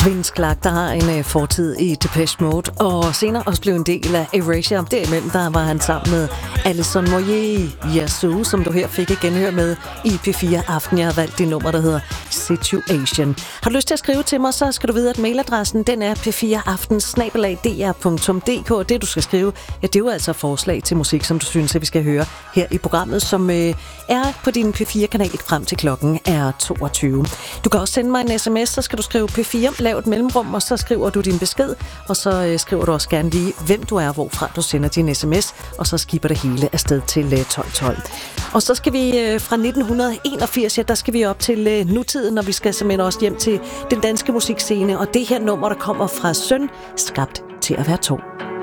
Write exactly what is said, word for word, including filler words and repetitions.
Vince Clarke, der har en uh, fortid i Depeche Mode, og senere også blev en del af Erasure. Derimellem der var han sammen med Alison Moyet, Yazoo, som du her fik et genhør med i P fire Aften. Jeg har valgt det nummer, der hedder Situation. Har du lyst til at skrive til mig, så skal du vide, at mailadressen den er p fire aften snabel-a d r punktum d k. Det du skal skrive, ja, det er jo altså forslag til musik, som du synes, at vi skal høre her i programmet, som øh, er på din P fire-kanal frem til klokken er toogtyve. Du kan også sende mig en sms, så skal du skrive P fire, lav et mellemrum, og så skriver du din besked, og så øh, skriver du også gerne lige, hvem du er, hvorfra du sender din sms, og så skipper det hele afsted til øh, tolv tolv. Og så skal vi øh, fra nitten enogfirs, ja, der skal vi op til øh, nutiden, og vi skal simpelthen også hjem til den danske musikscene, og det her nummer, der kommer fra Søn, skabt til at være to.